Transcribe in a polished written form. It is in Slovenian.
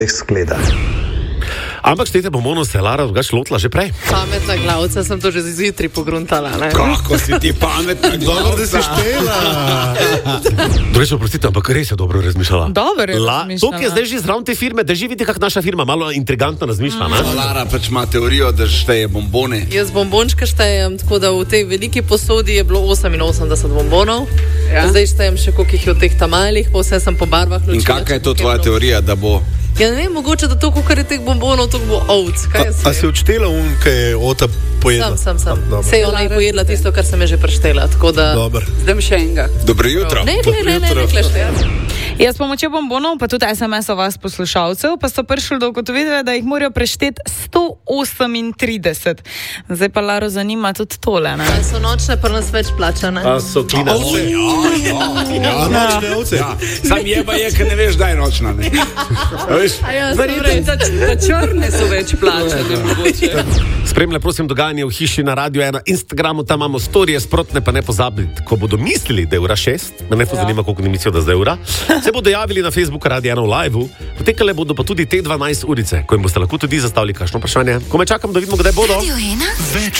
skleda. Ampak štete bombonov se je Lara drugače lotila že prej. Pametna glavca, sem to že zjutraj pogruntala, ne? Kako si ti pametna glavca? Dobro, da si štela. Drugače, oprostite, ampak res je dobro razmišljala. Dobro je razmišljala. To, ki je zdaj že zraven te firme, da že vidite, kak naša firma malo intrigantno razmišlja, ne? Lara pač ima teorijo, da šteje bombone. Jaz bombončka štejem, tako da v tej veliki posodi je bilo 88 bombonov. Ja. Zdaj štejem še, koliko jih je v teh tamalih, pa vse sem po barvah ločila. In kakšna je to tvoja teorija, da bo? Ja ne vem, mogoče da to, koliko je teh bombonov, to bo ovc. A si odštela kaj je Ota pojedla? Sem. Sej ona je pojedla tisto, kar sem je že preštela, tako da... Dobar. Zdaj mi še enega. Dobro jutro. Ne, štejem. Ja, s pomočjo bombonov, pa tudi SMS-ov vas poslušalcev, pa so prišli do ugotovitve, da jih morajo prešteti 138. Zdaj pa Laro zanima tudi tole, ne? So nočne pa nas več plačane. A so kina ovce. Ja, nočne ovce. Ja. Sam jeba je, ker ne veš, da je nočna, ne? Verjetno, da črne so več plačane. Spremlja, prosim, dogajanje v hiši na Radio 1, Instagramu, tam imamo storije, sprotne pa ne pozabiti. Ko bodo mislili, da je ura 6, me ne zanima, koliko ne mislijo, da zdaj ura, se bodo javili na Facebooku Radio 1 v live, potekale bodo pa tudi te 12 urice, ko jim boste lahko tudi zastavili kakšno vprašanje. Ko me čakam, da vidimo, kdaj bodo. Radio 1? Več